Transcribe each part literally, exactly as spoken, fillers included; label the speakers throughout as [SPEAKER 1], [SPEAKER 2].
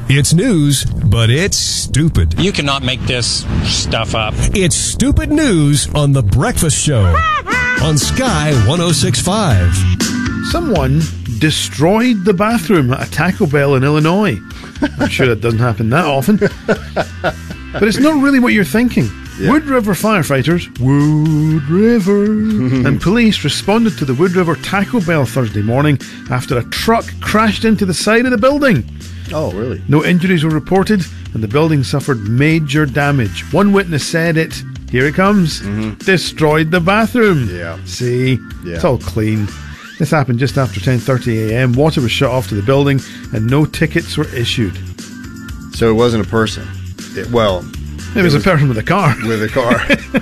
[SPEAKER 1] It's news, but it's stupid.
[SPEAKER 2] You cannot make this stuff up.
[SPEAKER 1] It's stupid news on The Breakfast Show on Sky one oh six point five.
[SPEAKER 3] Someone destroyed the bathroom at a Taco Bell in Illinois. I'm sure that doesn't happen that often. But it's not really what you're thinking. Yeah. Wood River firefighters, Wood River, and police responded to the Wood River Taco Bell Thursday morning after a truck crashed into the side of the building.
[SPEAKER 4] Oh, really?
[SPEAKER 3] No injuries were reported, and the building suffered major damage. One witness said it, here it comes, mm-hmm. destroyed the bathroom.
[SPEAKER 4] Yeah.
[SPEAKER 3] See?
[SPEAKER 4] Yeah.
[SPEAKER 3] It's all clean. This happened just after ten thirty a.m. Water was shut off to the building, and no tickets were issued.
[SPEAKER 4] So it wasn't a person? It, well...
[SPEAKER 3] It, it was, was a person with a car.
[SPEAKER 4] With a car.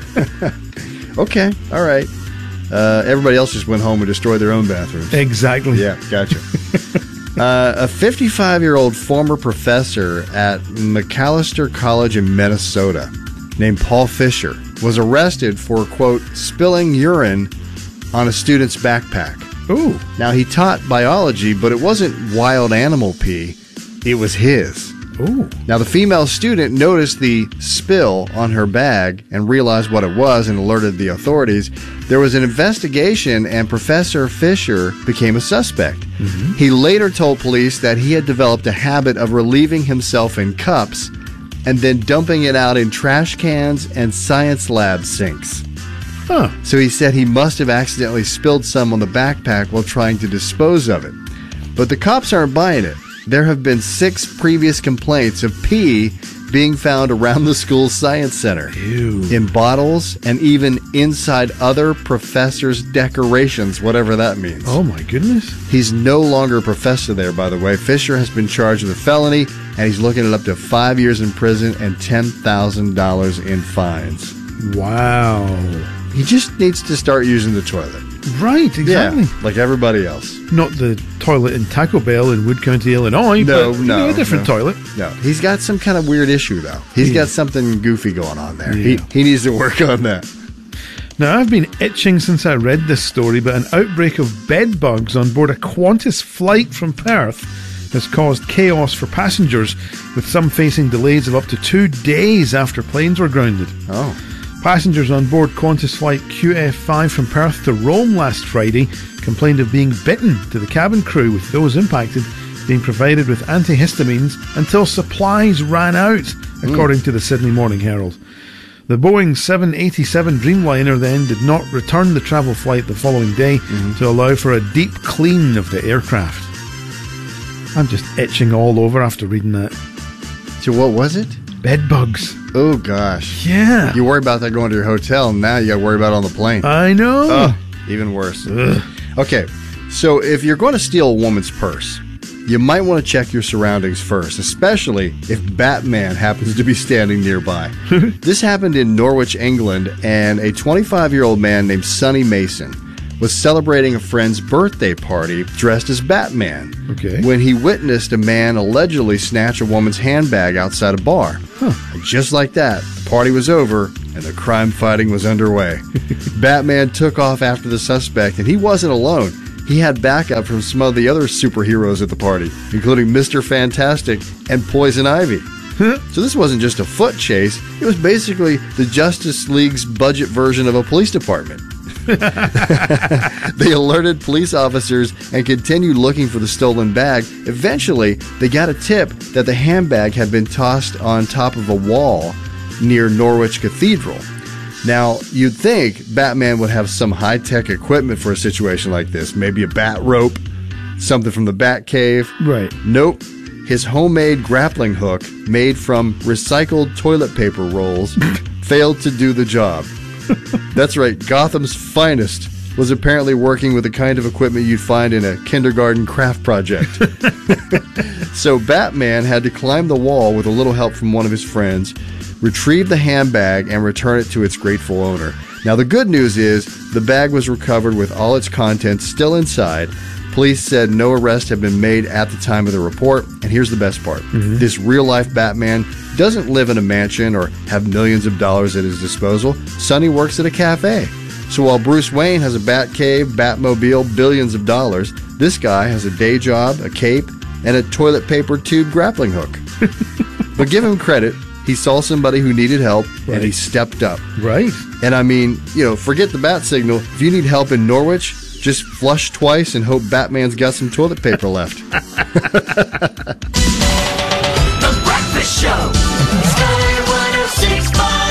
[SPEAKER 4] Okay, all right. Uh, everybody else just went home and destroyed their own bathrooms.
[SPEAKER 3] Exactly.
[SPEAKER 4] Yeah, gotcha. uh, a fifty-five-year-old former professor at Macalester College in Minnesota named Paul Fisher was arrested for, quote, spilling urine on a student's backpack.
[SPEAKER 3] Ooh.
[SPEAKER 4] Now, he taught biology, but it wasn't wild animal pee. It was his.
[SPEAKER 3] Ooh.
[SPEAKER 4] Now, the female student noticed the spill on her bag and realized what it was and alerted the authorities. There was an investigation, and Professor Fisher became a suspect. Mm-hmm. He later told police that he had developed a habit of relieving himself in cups and then dumping it out in trash cans and science lab sinks.
[SPEAKER 3] Huh.
[SPEAKER 4] So he said he must have accidentally spilled some on the backpack while trying to dispose of it. But the cops aren't buying it. There have been six previous complaints of pee being found around the school's science center.
[SPEAKER 3] Ew.
[SPEAKER 4] In bottles and even inside other professors' decorations, whatever that means.
[SPEAKER 3] Oh, my goodness.
[SPEAKER 4] He's no longer a professor there, by the way. Fisher has been charged with a felony, and he's looking at up to five years in prison and ten thousand dollars in fines.
[SPEAKER 3] Wow.
[SPEAKER 4] He just needs to start using the toilet.
[SPEAKER 3] Right, exactly.
[SPEAKER 4] Yeah, like everybody else.
[SPEAKER 3] Not the toilet in Taco Bell in Wood County, Illinois.
[SPEAKER 4] No,
[SPEAKER 3] but
[SPEAKER 4] no.
[SPEAKER 3] A different
[SPEAKER 4] no.
[SPEAKER 3] toilet.
[SPEAKER 4] No. He's got some kind of weird issue, though. He's
[SPEAKER 3] yeah.
[SPEAKER 4] got something goofy going on there.
[SPEAKER 3] Yeah.
[SPEAKER 4] He, he needs to work on that.
[SPEAKER 3] Now, I've been itching since I read this story, but an outbreak of bed bugs on board a Qantas flight from Perth has caused chaos for passengers, with some facing delays of up to two days after planes were grounded.
[SPEAKER 4] Oh.
[SPEAKER 3] Passengers on board Qantas flight Q F five from Perth to Rome last Friday complained of being bitten to the cabin crew, with those impacted being provided with antihistamines until supplies ran out, according mm. to the Sydney Morning Herald. The Boeing seven eighty-seven Dreamliner then did not return the travel flight the following day mm-hmm. to allow for a deep clean of the aircraft. I'm just itching all over after reading that.
[SPEAKER 4] So what was it?
[SPEAKER 3] Bed bugs.
[SPEAKER 4] Oh, gosh.
[SPEAKER 3] Yeah.
[SPEAKER 4] You worry about that going to your hotel, and now you got to worry about it on the plane.
[SPEAKER 3] I know.
[SPEAKER 4] Oh, even worse.
[SPEAKER 3] Ugh.
[SPEAKER 4] Okay, so if you're going to steal a woman's purse, you might want to check your surroundings first, especially if Batman happens to be standing nearby. This happened in Norwich, England, and a twenty-five-year-old man named Sonny Mason was celebrating a friend's birthday party dressed as Batman.
[SPEAKER 3] Okay.
[SPEAKER 4] When he witnessed a man allegedly snatch a woman's handbag outside a bar.
[SPEAKER 3] Huh.
[SPEAKER 4] And just like that, the party was over and the crime fighting was underway. Batman took off after the suspect, and he wasn't alone. He had backup from some of the other superheroes at the party, including Mister Fantastic and Poison Ivy. So this wasn't just a foot chase. It was basically the Justice League's budget version of a police department. They alerted police officers and continued looking for the stolen bag. Eventually, they got a tip that the handbag had been tossed on top of a wall near Norwich Cathedral. Now, you'd think Batman would have some high-tech equipment for a situation like this. Maybe a bat rope, something from the Batcave.
[SPEAKER 3] Right.
[SPEAKER 4] Nope. His homemade grappling hook, made from recycled toilet paper rolls, failed to do the job. That's right, Gotham's finest was apparently working with the kind of equipment you'd find in a kindergarten craft project. So Batman had to climb the wall with a little help from one of his friends, retrieve the handbag, and return it to its grateful owner. Now, the good news is the bag was recovered with all its contents still inside. Police said no arrests have been made at the time of the report. And here's the best part. Mm-hmm. This real-life Batman doesn't live in a mansion or have millions of dollars at his disposal. Sonny works at a cafe. So while Bruce Wayne has a Batcave, Batmobile, billions of dollars, this guy has a day job, a cape, and a toilet paper tube grappling hook. But give him credit. He saw somebody who needed help,
[SPEAKER 3] Right.
[SPEAKER 4] and he stepped up.
[SPEAKER 3] Right.
[SPEAKER 4] And I mean, you know, forget the bat signal. If you need help in Norwich, just flush twice and hope Batman's got some toilet paper left.
[SPEAKER 5] The Breakfast Show. Sky one oh six point five.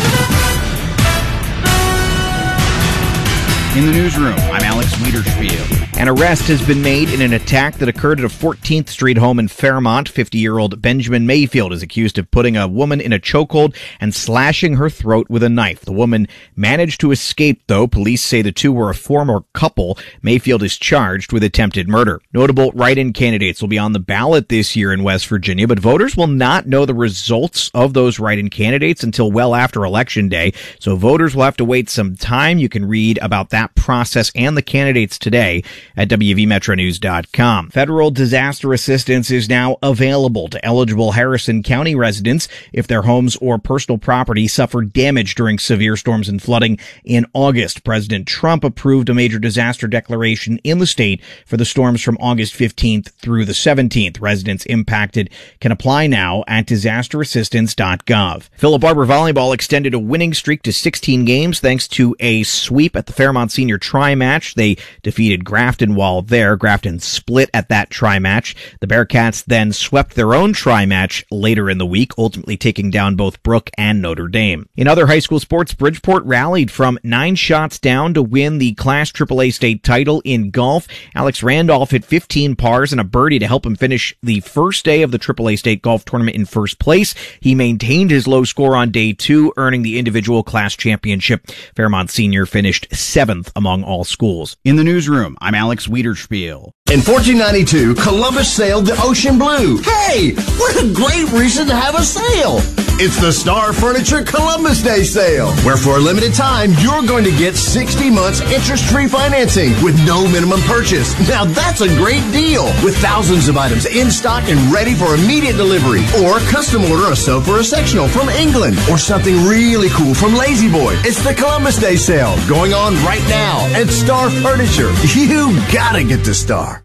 [SPEAKER 6] In the newsroom, I'm Alex Wiederspiel. An arrest has been made in an attack that occurred at a fourteenth Street home in Fairmont. fifty-year-old Benjamin Mayfield is accused of putting a woman in a chokehold and slashing her throat with a knife. The woman managed to escape, though. Police say the two were a former couple. Mayfield is charged with attempted murder. Notable write-in candidates will be on the ballot this year in West Virginia, but voters will not know the results of those write-in candidates until well after Election Day. So voters will have to wait some time. You can read about that process and the candidates today at W V Metro News dot com. Federal disaster assistance is now available to eligible Harrison County residents if their homes or personal property suffered damage during severe storms and flooding in August. President Trump approved a major disaster declaration in the state for the storms from August fifteenth through the seventeenth. Residents impacted can apply now at disaster assistance dot gov. Philip Barber Volleyball extended a winning streak to sixteen games thanks to a sweep at the Fairmont Senior Tri-Match. They defeated Grafton while there. Grafton split at that tri-match. The Bearcats then swept their own tri-match later in the week, ultimately taking down both Brook and Notre Dame. In other high school sports, Bridgeport rallied from nine shots down to win the Class triple A state title in golf. Alex Randolph hit fifteen pars and a birdie to help him finish the first day of the triple A state golf tournament in first place. He maintained his low score on day two, earning the individual class championship. Fairmont Senior finished seventh among all schools. In the newsroom, I'm Alex Wiederspiel.
[SPEAKER 7] In fourteen ninety-two, Columbus sailed the ocean blue. Hey, what a great reason to have a sale! It's the Star Furniture Columbus Day sale, where for a limited time, you're going to get sixty months interest-free financing with no minimum purchase. Now that's a great deal, with thousands of items in stock and ready for immediate delivery. Or custom order a sofa or a sectional from England, or something really cool from Lazy Boy. It's the Columbus Day sale, going on right now at Star Furniture. You gotta get to Star.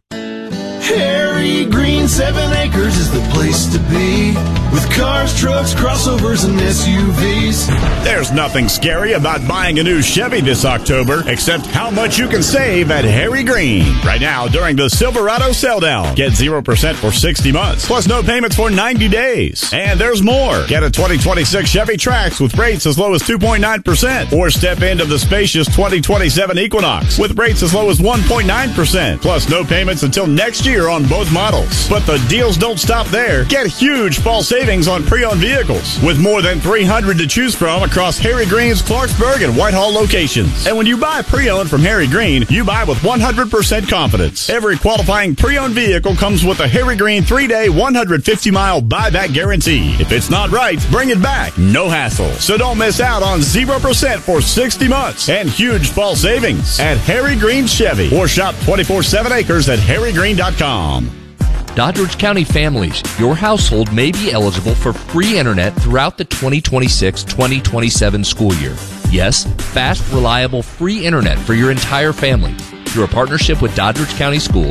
[SPEAKER 8] Harry Green Seven Acres is the place to be, with cars, trucks, crossovers, and S U Vs.
[SPEAKER 9] There's nothing scary about buying a new Chevy this October, except how much you can save at Harry Green. Right now, during the Silverado sell-down, get zero percent for sixty months, plus no payments for ninety days. And there's more. Get a twenty twenty-six Chevy Trax with rates as low as two point nine percent, or step into the spacious twenty twenty-seven Equinox with rates as low as one point nine percent, plus no payments until next year on both models. But the deals don't stop there. Get huge fall savings on pre-owned vehicles with more than three hundred to choose from across Harry Green's Clarksburg and Whitehall locations. And when you buy pre-owned from Harry Green, you buy with one hundred percent confidence. Every qualifying pre-owned vehicle comes with a Harry Green three-day, one hundred fifty mile buyback guarantee. If it's not right, bring it back. No hassle. So don't miss out on zero percent for sixty months and huge fall savings at Harry Green Chevy, or shop twenty-four seven acres at harry green dot com.
[SPEAKER 10] Doddridge County families, your household may be eligible for free internet throughout the twenty twenty-six twenty twenty-seven school year. Yes, fast, reliable, free internet for your entire family. Through a partnership with Doddridge County Schools,